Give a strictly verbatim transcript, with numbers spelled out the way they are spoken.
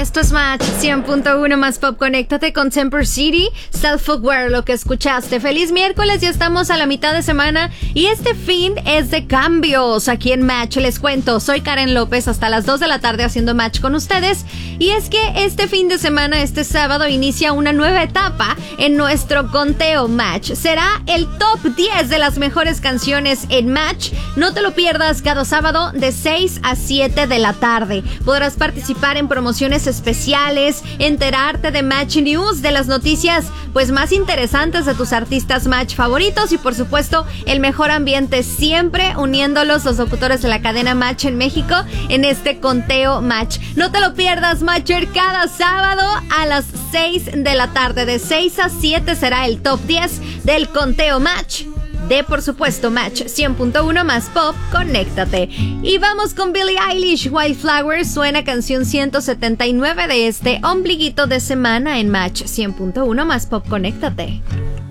Esto es Match cien punto uno más Pop. Conéctate con Temper City, Self Footwear, lo que escuchaste. Feliz miércoles, ya estamos a la mitad de semana y este fin es de cambios aquí en Match. Les cuento, soy Karen López hasta las dos de la tarde haciendo Match con ustedes. Y es que este fin de semana, este sábado, inicia una nueva etapa en nuestro conteo Match. Será el top diez de las mejores canciones en Match. No te lo pierdas cada sábado de seis a siete de la tarde. Podrás participar en promociones especiales, enterarte de Match News, de las noticias pues más interesantes de tus artistas Match favoritos y por supuesto el mejor ambiente siempre uniéndolos los locutores de la cadena Match en México en este conteo Match. No te lo pierdas, Matcher, cada sábado a las seis de la tarde. De seis a siete será el top diez del conteo Match de, por supuesto, Match cien punto uno más Pop. Conéctate. Y vamos con Billie Eilish, White Flower. Suena canción ciento setenta y nueve de este ombliguito de semana en Match cien punto uno más Pop. Conéctate.